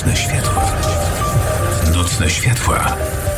Nocne światła. Nocne światła.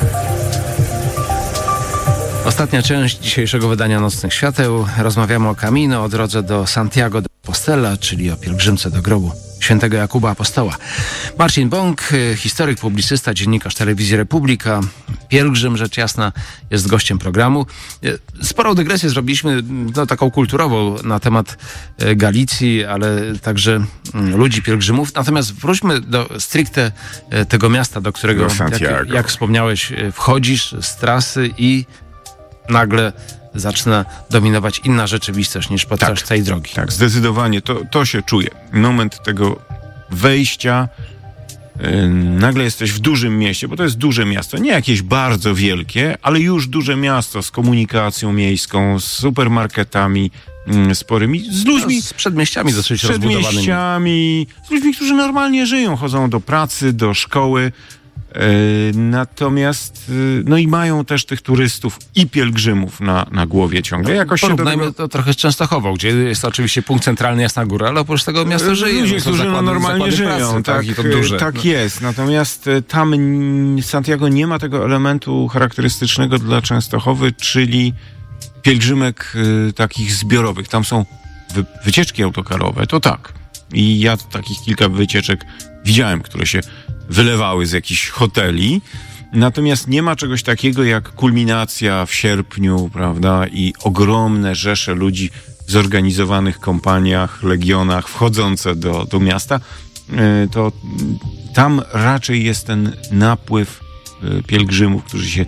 Ostatnia część dzisiejszego wydania Nocnych Świateł. Rozmawiamy o Camino, o drodze do Santiago de Compostela, czyli o pielgrzymce do grobu świętego Jakuba Apostoła. Marcin Bąk, historyk, publicysta, dziennikarz Telewizji Republika, pielgrzym, rzecz jasna, jest gościem programu. Sporą dygresję zrobiliśmy, taką kulturową, na temat Galicji, ale także ludzi pielgrzymów. Natomiast wróćmy do stricte tego miasta, do którego, jak wspomniałeś, wchodzisz z trasy i nagle zaczyna dominować inna rzeczywistość niż podczas tej drogi. Tak, zdecydowanie. To się czuje. Moment tego wejścia, nagle jesteś w dużym mieście, bo to jest duże miasto. Nie jakieś bardzo wielkie, ale już duże miasto z komunikacją miejską, z supermarketami sporymi, z ludźmi... Z przedmieściami dosyć rozbudowanymi. Z ludźmi, którzy normalnie żyją, chodzą do pracy, do szkoły. Natomiast i mają też tych turystów i pielgrzymów na głowie ciągle. Jakoś porównajmy to trochę z Częstochową, gdzie jest to oczywiście punkt centralny Jasna Góra, ale oprócz tego miasto żyje. Ludzie, którzy normalnie żyją. Pracy, i to duże. Tak jest. Natomiast tam Santiago nie ma tego elementu charakterystycznego dla Częstochowy, czyli pielgrzymek takich zbiorowych. Tam są wycieczki autokarowe, to tak. I ja takich kilka wycieczek widziałem, które się wylewały z jakichś hoteli. Natomiast nie ma czegoś takiego jak kulminacja w sierpniu, prawda? I ogromne rzesze ludzi w zorganizowanych kompaniach, legionach wchodzące do miasta. To tam raczej jest ten napływ pielgrzymów, którzy się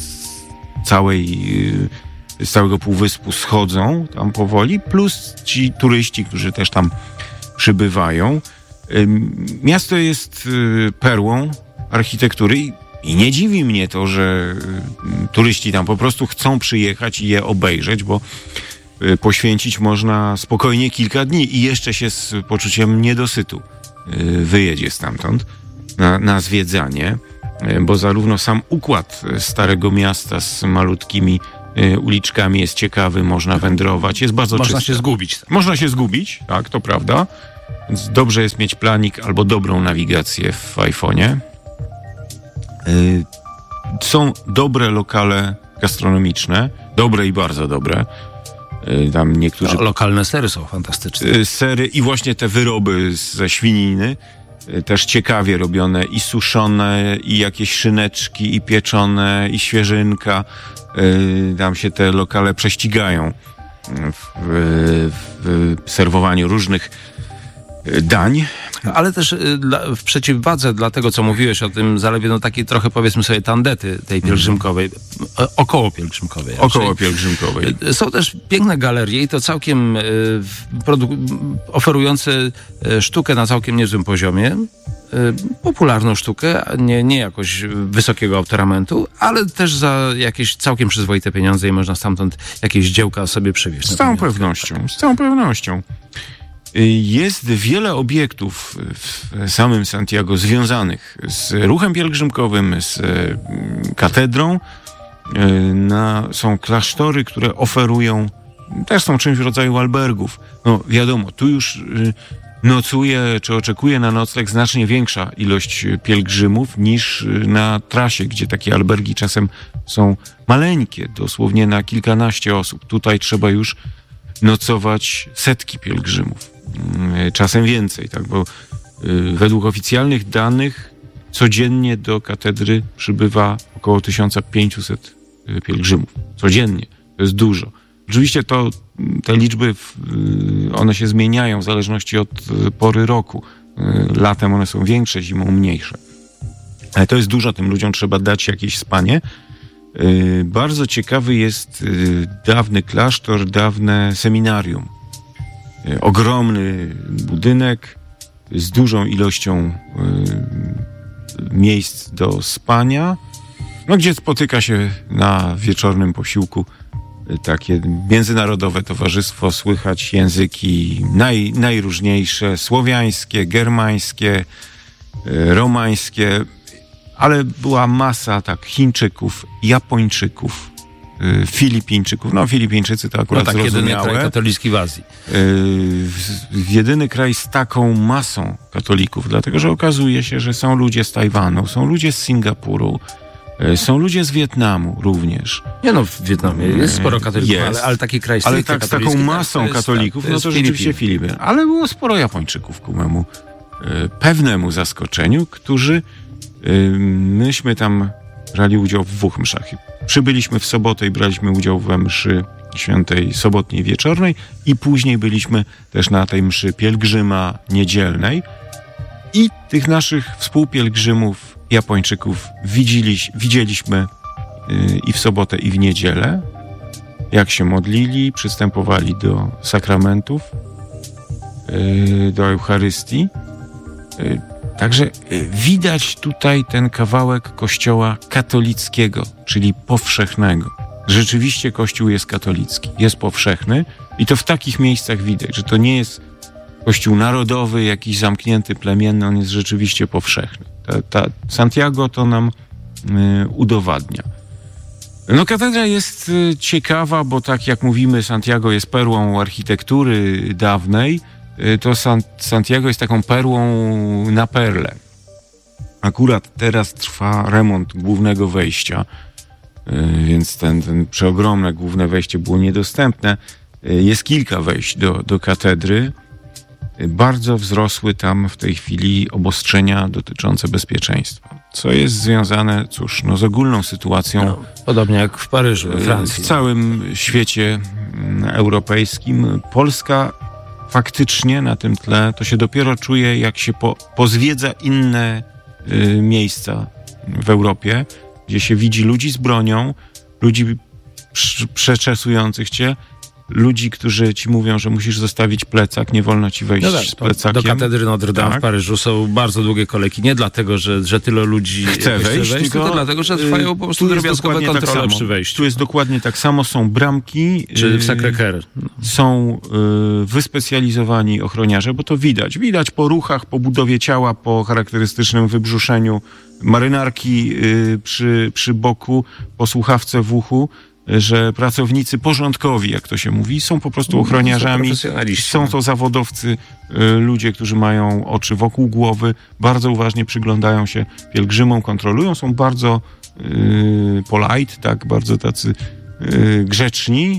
z całego półwyspu schodzą tam powoli, plus ci turyści, którzy też tam przybywają. Miasto jest perłą architektury i nie dziwi mnie to, że turyści tam po prostu chcą przyjechać i je obejrzeć, bo poświęcić można spokojnie kilka dni i jeszcze się z poczuciem niedosytu wyjedzie stamtąd na zwiedzanie, bo zarówno sam układ Starego Miasta z malutkimi uliczkami jest ciekawy, można wędrować, jest bardzo czysty. Można się zgubić. Można się zgubić, tak, to prawda. Więc dobrze jest mieć planik albo dobrą nawigację w iPhone'ie. Są dobre lokale gastronomiczne, dobre i bardzo dobre. Tam niektórzy... lokalne sery są fantastyczne. Sery i właśnie te wyroby ze świniny, też ciekawie robione i suszone, i jakieś szyneczki, i pieczone, i świeżynka. Tam się te lokale prześcigają w serwowaniu różnych dań. Ale też w przeciwwadze dla tego, co mówiłeś o tym zalewie, takiej trochę, powiedzmy sobie, tandety tej pielgrzymkowej, około pielgrzymkowej. Są też piękne galerie i to całkiem oferujące sztukę na całkiem niezłym poziomie. Popularną sztukę, nie jakoś wysokiego autoramentu, ale też za jakieś całkiem przyzwoite pieniądze i można stamtąd jakieś dziełka sobie przywieźć. Z całą pewnością. Jest wiele obiektów w samym Santiago związanych z ruchem pielgrzymkowym, z katedrą. Są klasztory, które oferują, też są czymś w rodzaju albergów. Wiadomo, tu już nocuje, czy oczekuje na nocleg znacznie większa ilość pielgrzymów niż na trasie, gdzie takie albergi czasem są maleńkie, dosłownie na kilkanaście osób. Tutaj trzeba już nocować setki pielgrzymów. Czasem więcej, tak, bo według oficjalnych danych codziennie do katedry przybywa około 1500 pielgrzymów. Codziennie. To jest dużo. Oczywiście te liczby, one się zmieniają w zależności od pory roku. Latem one są większe, zimą mniejsze. Ale to jest dużo, tym ludziom trzeba dać jakieś spanie. Bardzo ciekawy jest dawny klasztor, dawne seminarium. Ogromny budynek z dużą ilością miejsc do spania, gdzie spotyka się na wieczornym posiłku takie międzynarodowe towarzystwo, słychać języki najróżniejsze, słowiańskie, germańskie, romańskie, ale była masa Chińczyków, Japończyków, Filipińczyków. No, Filipińczycy to akurat jedyny zrozumiałe. kraj katolicki w Azji. Jedyny kraj z taką masą katolików, dlatego że okazuje się, że są ludzie z Tajwanu, są ludzie z Singapuru, są ludzie z Wietnamu również. Nie no, w Wietnamie jest sporo katolików, ale taki kraj ale tak, z taką masą katolików, no to rzeczywiście Filipin. Ale było sporo Japończyków ku memu pewnemu zaskoczeniu, którzy myśmy tam brali udział w 2 mszach. Przybyliśmy w sobotę i braliśmy udział we mszy świętej sobotniej wieczornej i później byliśmy też na tej mszy pielgrzyma niedzielnej i tych naszych współpielgrzymów Japończyków widzieliśmy i w sobotę, i w niedzielę, jak się modlili, przystępowali do sakramentów, do Eucharystii. Także widać tutaj ten kawałek kościoła katolickiego, czyli powszechnego. Rzeczywiście kościół jest katolicki, jest powszechny i to w takich miejscach widać, że to nie jest kościół narodowy, jakiś zamknięty, plemienny, on jest rzeczywiście powszechny. Santiago to nam udowadnia. No, katedra jest ciekawa, bo tak jak mówimy, Santiago jest perłą architektury dawnej, to Santiago jest taką perłą na perle. Akurat teraz trwa remont głównego wejścia, więc ten przeogromne główne wejście było niedostępne. Jest kilka wejść do katedry. Bardzo wzrosły tam w tej chwili obostrzenia dotyczące bezpieczeństwa, co jest związane, z ogólną sytuacją. Podobnie jak w Paryżu, we Francji. W całym świecie europejskim. Polska faktycznie na tym tle to się dopiero czuje, jak się pozwiedza inne miejsca w Europie, gdzie się widzi ludzi z bronią, ludzi przeczesujących cię, ludzi, którzy ci mówią, że musisz zostawić plecak, nie wolno ci wejść z plecakiem. Do katedry Notre Dame w Paryżu są bardzo długie kolejki, nie dlatego, że tyle ludzi chce wejść, tylko dlatego, że trwają po prostu drobiazgowe kontrole przy wejściu. Tu jest dokładnie tak samo, są bramki. Czy w Sacré-Cœur. Są wyspecjalizowani ochroniarze, bo to widać. Widać po ruchach, po budowie ciała, po charakterystycznym wybrzuszeniu marynarki przy boku, po słuchawce w uchu, że pracownicy porządkowi, jak to się mówi, są po prostu ochroniarzami. Są to zawodowcy, ludzie, którzy mają oczy wokół głowy, bardzo uważnie przyglądają się pielgrzymom, kontrolują, są bardzo polite, tak, bardzo tacy grzeczni,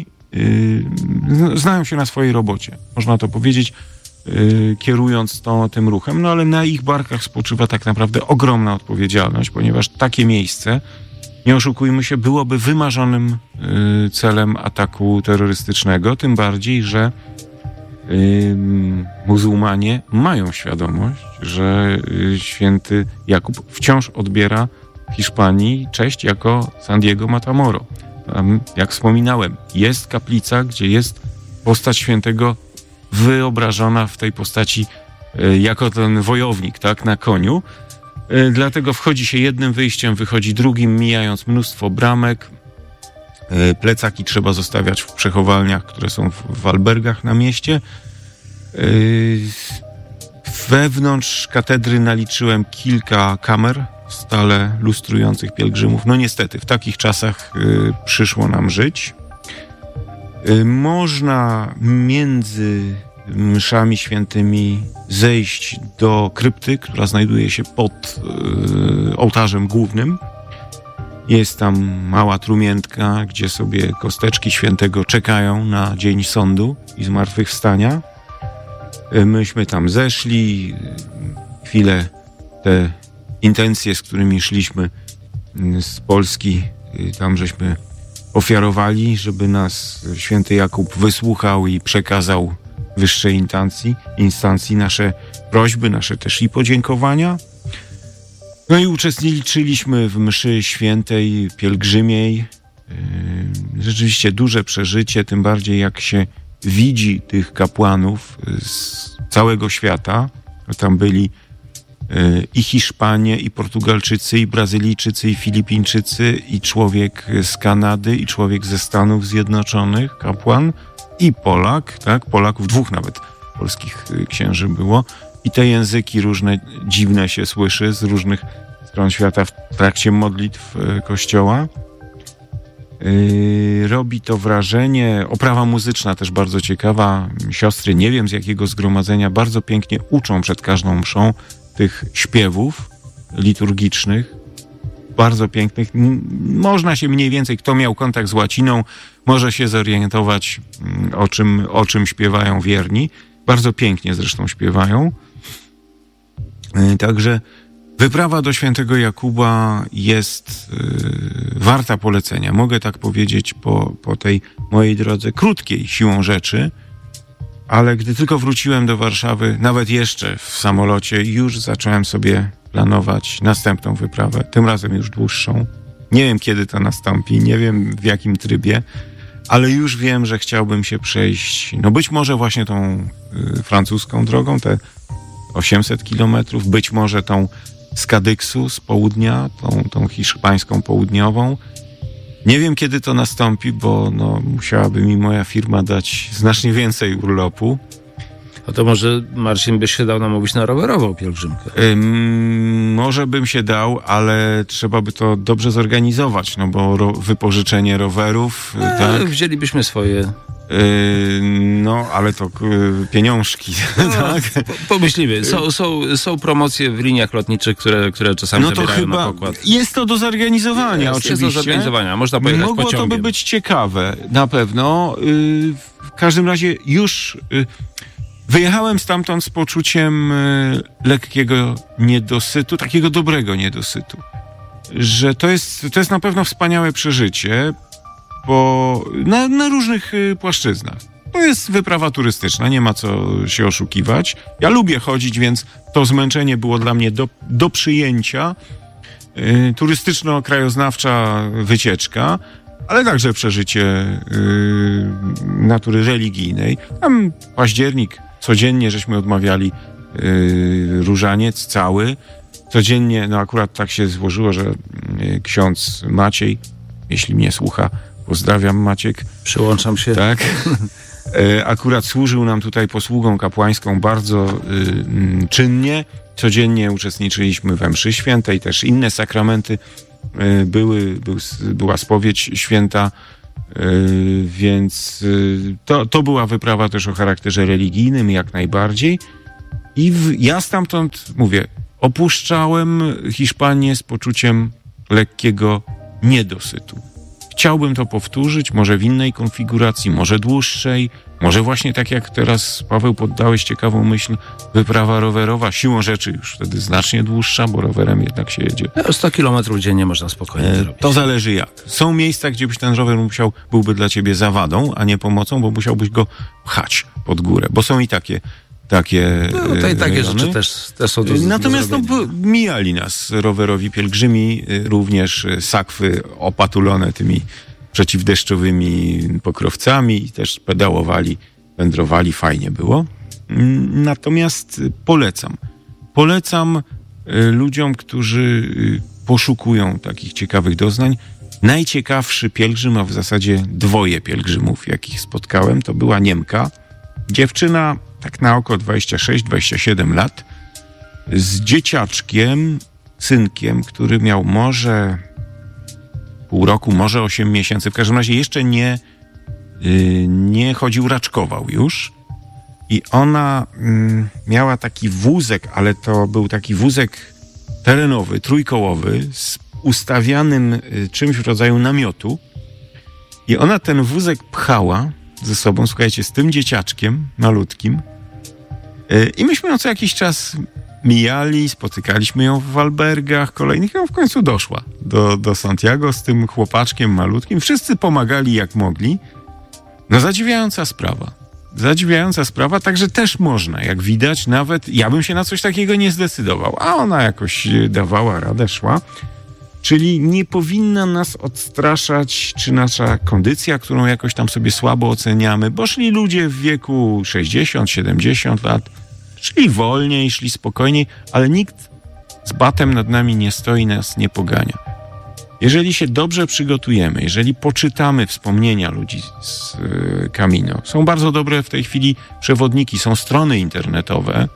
znają się na swojej robocie, można to powiedzieć, kierując tym ruchem, no ale na ich barkach spoczywa tak naprawdę ogromna odpowiedzialność, ponieważ takie miejsce, nie oszukujmy się, byłoby wymarzonym celem ataku terrorystycznego, tym bardziej, że muzułmanie mają świadomość, że święty Jakub wciąż odbiera w Hiszpanii cześć jako San Diego Matamoro. Tam, jak wspominałem, jest kaplica, gdzie jest postać świętego wyobrażona w tej postaci jako ten wojownik, tak, na koniu. Dlatego wchodzi się jednym wyjściem, wychodzi drugim, mijając mnóstwo bramek. Plecaki trzeba zostawiać w przechowalniach, które są w albergach na mieście. Wewnątrz katedry naliczyłem kilka kamer stale lustrujących pielgrzymów. No niestety, w takich czasach przyszło nam żyć. Można między mszami świętymi zejść do krypty, która znajduje się pod ołtarzem głównym. Jest tam mała trumientka, gdzie sobie kosteczki świętego czekają na dzień sądu i zmartwychwstania. Myśmy tam zeszli, chwilę te intencje, z którymi szliśmy z Polski, tam żeśmy ofiarowali, żeby nas święty Jakub wysłuchał i przekazał wyższej instancji nasze prośby, nasze też i podziękowania. No i uczestniczyliśmy w mszy świętej, pielgrzymiej. Rzeczywiście duże przeżycie, tym bardziej jak się widzi tych kapłanów z całego świata. Tam byli i Hiszpanie, i Portugalczycy, i Brazylijczycy, i Filipińczycy, i człowiek z Kanady, i człowiek ze Stanów Zjednoczonych, kapłan, i Polak, tak? Polaków, 2 nawet polskich księży było. I te języki różne, dziwne się słyszy z różnych stron świata w trakcie modlitw Kościoła. Robi to wrażenie. Oprawa muzyczna też bardzo ciekawa. Siostry, nie wiem z jakiego zgromadzenia, bardzo pięknie uczą przed każdą mszą tych śpiewów liturgicznych. Bardzo pięknych. Można się mniej więcej, kto miał kontakt z łaciną, może się zorientować, o czym śpiewają wierni. Bardzo pięknie zresztą śpiewają. Także wyprawa do Świętego Jakuba jest warta polecenia. Mogę tak powiedzieć po tej mojej drodze krótkiej siłą rzeczy, ale gdy tylko wróciłem do Warszawy, nawet jeszcze w samolocie, już zacząłem sobie planować następną wyprawę, tym razem już dłuższą. Nie wiem, kiedy to nastąpi, nie wiem w jakim trybie, ale już wiem, że chciałbym się przejść, no być może właśnie tą francuską drogą, te 800 kilometrów, być może tą z Kadyksu, z południa, tą hiszpańską południową. Nie wiem, kiedy to nastąpi, bo musiałaby mi moja firma dać znacznie więcej urlopu. No to może, Marcin, byś się dał namówić na rowerową pielgrzymkę? Może bym się dał, ale trzeba by to dobrze zorganizować, bo wypożyczenie rowerów... tak? Wzięlibyśmy swoje... ale to pieniążki. Tak? Pomyślimy. Są promocje w liniach lotniczych, które czasami zabierają na pokład. Jest to do zorganizowania, oczywiście. Jest do zorganizowania. Można pojechać pociągiem. Mogło to by być ciekawe, na pewno. W każdym razie już wyjechałem stamtąd z poczuciem lekkiego niedosytu, takiego dobrego niedosytu. Że to jest na pewno wspaniałe przeżycie, bo na różnych płaszczyznach. To jest wyprawa turystyczna, nie ma co się oszukiwać. Ja lubię chodzić, więc to zmęczenie było dla mnie do przyjęcia. Turystyczno-krajoznawcza wycieczka, ale także przeżycie natury religijnej. Tam październik, codziennie żeśmy odmawiali różaniec cały. Codziennie, akurat tak się złożyło, że ksiądz Maciej, jeśli mnie słucha, pozdrawiam, Maciek. Przyłączam się. Tak. Akurat służył nam tutaj posługą kapłańską bardzo czynnie. Codziennie uczestniczyliśmy we mszy świętej, też inne sakramenty była spowiedź święta, więc to była wyprawa też o charakterze religijnym jak najbardziej. I ja stamtąd, mówię, opuszczałem Hiszpanię z poczuciem lekkiego niedosytu. Chciałbym to powtórzyć, może w innej konfiguracji, może dłuższej, może właśnie tak jak teraz, Paweł, poddałeś ciekawą myśl, wyprawa rowerowa, siłą rzeczy już wtedy znacznie dłuższa, bo rowerem jednak się jedzie. 100 kilometrów dziennie można spokojnie zrobić. To zależy jak. Są miejsca, gdzie byś ten rower byłby dla ciebie zawadą, a nie pomocą, bo musiałbyś go pchać pod górę, bo są i takie takie rzeczy też są do Natomiast mijali nas rowerowi pielgrzymi, również sakwy opatulone tymi przeciwdeszczowymi pokrowcami i też pedałowali, wędrowali, fajnie było. Natomiast polecam ludziom, którzy poszukują takich ciekawych doznań. Najciekawszy pielgrzym, a w zasadzie dwoje pielgrzymów, jakich spotkałem, to była Niemka, dziewczyna tak na oko 26-27 lat, z dzieciaczkiem, synkiem, który miał może pół roku, może 8 miesięcy. W każdym razie jeszcze nie chodził, raczkował już. I ona miała taki wózek, ale to był taki wózek terenowy, trójkołowy, z ustawianym czymś w rodzaju namiotu. I ona ten wózek pchała ze sobą, słuchajcie, z tym dzieciaczkiem malutkim. I myśmy ją co jakiś czas mijali, spotykaliśmy ją w albergach kolejnych i w końcu doszła do Santiago z tym chłopaczkiem malutkim. Wszyscy pomagali jak mogli. Zadziwiająca sprawa, także też można, jak widać, nawet ja bym się na coś takiego nie zdecydował, a ona jakoś dawała radę, szła. Czyli nie powinna nas odstraszać, czy nasza kondycja, którą jakoś tam sobie słabo oceniamy, bo szli ludzie w wieku 60-70 lat, szli wolniej, szli spokojniej, ale nikt z batem nad nami nie stoi, nas nie pogania. Jeżeli się dobrze przygotujemy, jeżeli poczytamy wspomnienia ludzi z Camino, są bardzo dobre w tej chwili przewodniki, są strony internetowe.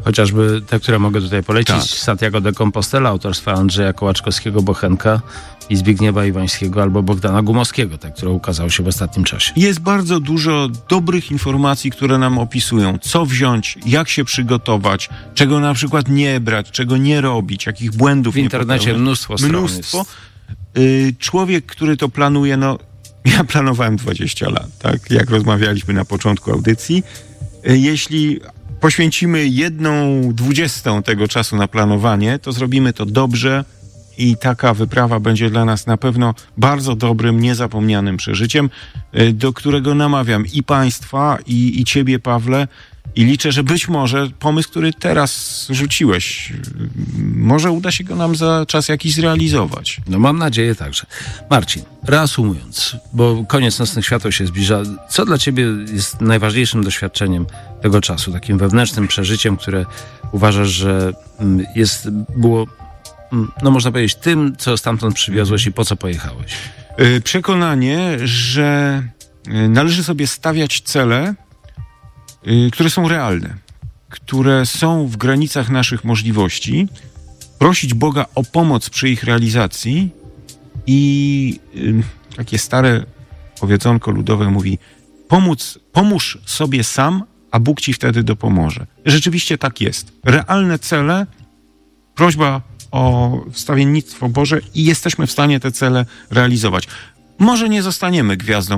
Chociażby te, które mogę tutaj polecić, tak. Santiago de Compostela, autorstwa Andrzeja Kołaczkowskiego-Bochenka. i Zbigniewa Iwańskiego albo Bogdana Gumowskiego, te, które ukazały się w ostatnim czasie. Jest bardzo dużo dobrych informacji, które nam opisują, co wziąć, jak się przygotować, czego na przykład nie brać, czego nie robić, jakich błędów nie popełniać. W internecie mnóstwo stron jest. Człowiek, który to planuje, ja planowałem 20 lat, tak? Jak rozmawialiśmy na początku audycji. Jeśli poświęcimy 1/20 tego czasu na planowanie, to zrobimy to dobrze i taka wyprawa będzie dla nas na pewno bardzo dobrym, niezapomnianym przeżyciem, do którego namawiam i Państwa, i Ciebie, Pawle, i liczę, że być może pomysł, który teraz rzuciłeś, może uda się go nam za czas jakiś zrealizować. Mam nadzieję także. Marcin, reasumując, bo koniec Nocnych Świateł się zbliża, co dla Ciebie jest najważniejszym doświadczeniem tego czasu, takim wewnętrznym przeżyciem, które uważasz, że było, można powiedzieć, tym, co stamtąd przywiozłeś i po co pojechałeś? Przekonanie, że należy sobie stawiać cele, które są realne, które są w granicach naszych możliwości, prosić Boga o pomoc przy ich realizacji i takie stare powiedzonko ludowe mówi: pomóż sobie sam, a Bóg ci wtedy dopomoże. Rzeczywiście tak jest. Realne cele, prośba o wstawiennictwo Boże i jesteśmy w stanie te cele realizować. Może nie zostaniemy gwiazdą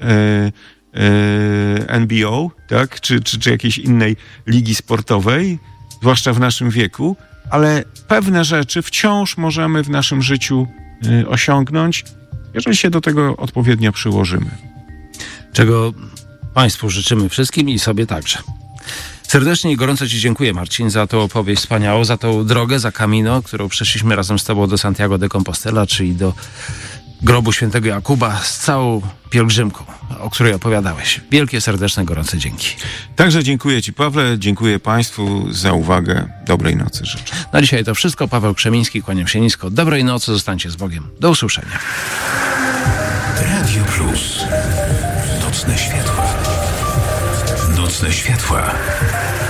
NBO, tak? czy jakiejś innej ligi sportowej, zwłaszcza w naszym wieku, ale pewne rzeczy wciąż możemy w naszym życiu osiągnąć, jeżeli się do tego odpowiednio przyłożymy. Czego Państwu życzymy wszystkim i sobie także. Serdecznie i gorąco Ci dziękuję, Marcin, za tą opowieść wspaniałą, za tą drogę, za Camino, którą przeszliśmy razem z Tobą do Santiago de Compostela, czyli do grobu świętego Jakuba, z całą pielgrzymką, o której opowiadałeś. Wielkie, serdeczne, gorące dzięki. Także dziękuję Ci, Pawle, dziękuję Państwu za uwagę. Dobrej nocy życzę. Na dzisiaj to wszystko. Paweł Krzemiński, kłaniam się nisko. Dobrej nocy, zostańcie z Bogiem. Do usłyszenia. Radio Plus. Nocne światła. Nocne światła.